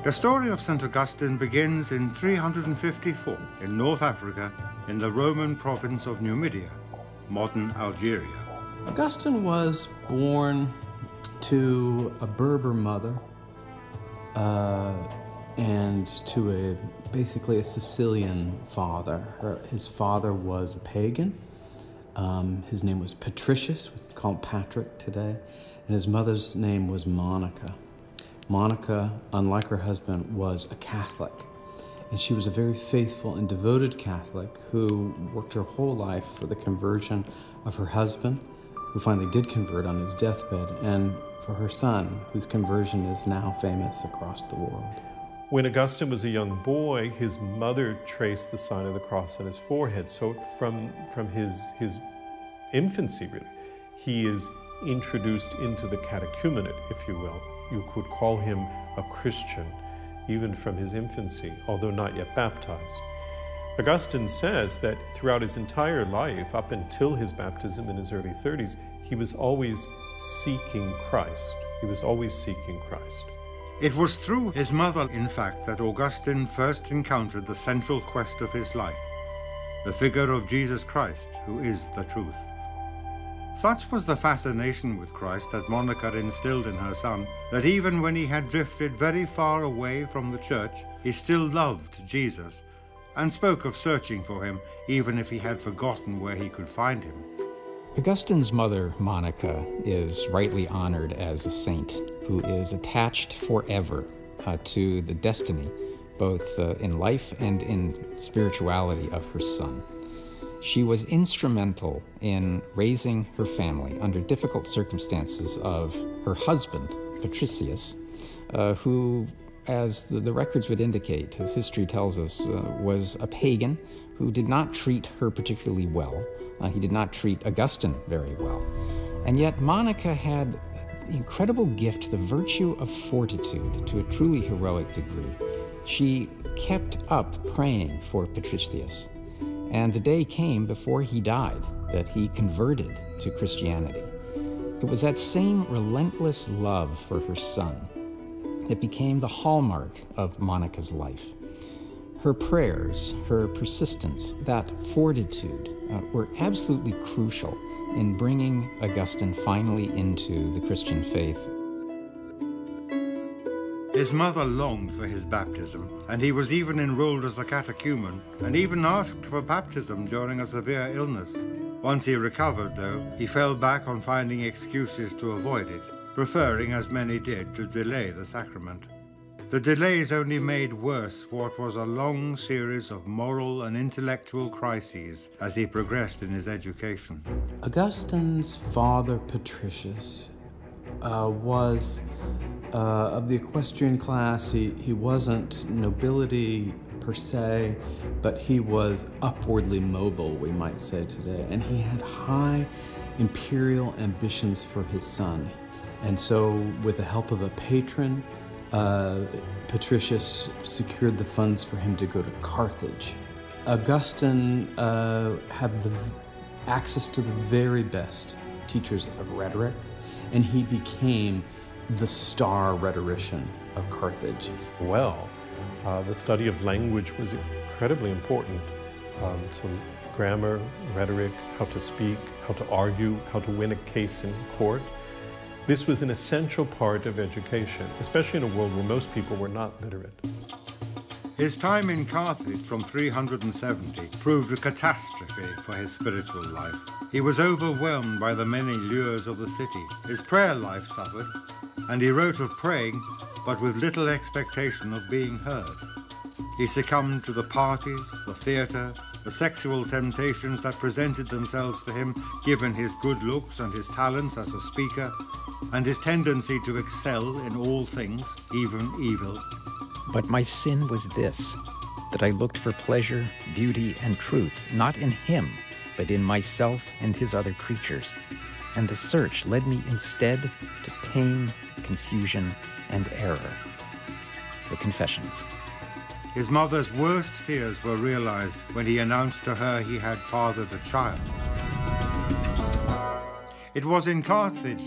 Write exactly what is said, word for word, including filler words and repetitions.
The story of Saint Augustine begins in three hundred fifty-four in North Africa in the Roman province of Numidia, modern Algeria. Augustine was born to a Berber mother uh, and to a basically a Sicilian father. Her, his father was a pagan. Um, his name was Patricius, we call him Patrick today, and his mother's name was Monica. Monica, unlike her husband, was a Catholic, and she was a very faithful and devoted Catholic who worked her whole life for the conversion of her husband, who finally did convert on his deathbed, and for her son, whose conversion is now famous across the world. When Augustine was a young boy, his mother traced the sign of the cross on his forehead. So from, from his, his infancy, really, he is introduced into the catechumenate, if you will. You could call him a Christian, even from his infancy, although not yet baptized. Augustine says that throughout his entire life, up until his baptism in his early thirties, he was always seeking Christ. He was always seeking Christ. It was through his mother, in fact, that Augustine first encountered the central quest of his life, the figure of Jesus Christ, who is the truth. Such was the fascination with Christ that Monica instilled in her son, that even when he had drifted very far away from the church, he still loved Jesus and spoke of searching for him, even if he had forgotten where he could find him. Augustine's mother, Monica, is rightly honored as a saint who is attached forever uh, to the destiny, both uh, in life and in spirituality, of her son. She was instrumental in raising her family under difficult circumstances of her husband, Patricius, uh, who, as the, the records would indicate, as history tells us, uh, was a pagan who did not treat her particularly well. Uh, he did not treat Augustine very well. And yet Monica had the incredible gift, the virtue of fortitude, to a truly heroic degree. She kept up praying for Patricius. And the day came before he died that he converted to Christianity. It was that same relentless love for her son that became the hallmark of Monica's life. Her prayers, her persistence, that fortitude uh, were absolutely crucial in bringing Augustine finally into the Christian faith. His mother longed for his baptism, and he was even enrolled as a catechumen, and even asked for baptism during a severe illness. Once he recovered, though, he fell back on finding excuses to avoid it, preferring, as many did, to delay the sacrament. The delays only made worse what was a long series of moral and intellectual crises as he progressed in his education. Augustine's father, Patricius, uh, was Uh, of the equestrian class. He, he wasn't nobility per se, but he was upwardly mobile, we might say today. And he had high imperial ambitions for his son. And so, with the help of a patron, uh, Patricius secured the funds for him to go to Carthage. Augustine uh, had the access to the very best teachers of rhetoric, and he became the star rhetorician of Carthage. Well, uh, the study of language was incredibly important. Um, so grammar, rhetoric, how to speak, how to argue, how to win a case in court. This was an essential part of education, especially in a world where most people were not literate. His time in Carthage from three hundred seventy proved a catastrophe for his spiritual life. He was overwhelmed by the many lures of the city. His prayer life suffered, and he wrote of praying, but with little expectation of being heard. He succumbed to the parties, the theatre, the sexual temptations that presented themselves to him, given his good looks and his talents as a speaker, and his tendency to excel in all things, even evil. But my sin was this, that I looked for pleasure, beauty, and truth, not in him, but in myself and his other creatures. And the search led me instead to pain, confusion, and error. The Confessions. His mother's worst fears were realized when he announced to her he had fathered a child. It was in Carthage